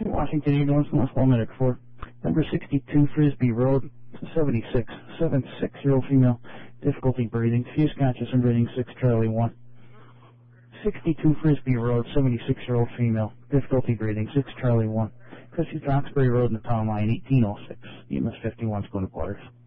Washington 81, North Walnut 4. Number 62, Frisbee Road, 76-year-old female, difficulty breathing, fuse conscious and breathing, 6 Charlie 1. 62 Frisbee Road, 76-year-old female, difficulty breathing, 6 Charlie 1. Chrissy Roxbury Road in the town line, 1806. EMS 51's going to quarters.